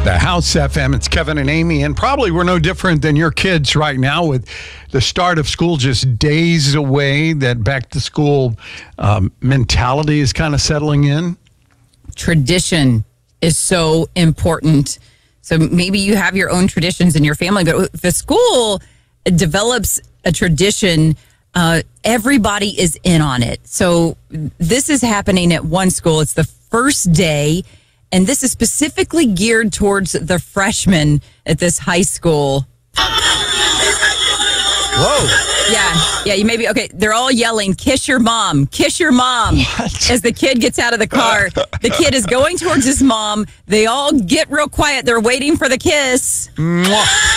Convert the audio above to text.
The House FM. It's Kevin and Amy, and probably we're no different than your kids right now with the start of school just days away. That back to school mentality is kind of settling in. Tradition is so important. So maybe you have your own traditions in your family, but if the school develops a tradition, everybody is in on it. So this is happening at one school. It's the first day. And this is specifically geared towards the freshmen at this high school. Whoa. Yeah, you may be, okay, they're all yelling, kiss your mom, What? as the kid gets out of the car. The kid is going towards his mom. They all get real quiet. They're waiting for the kiss. Mwah.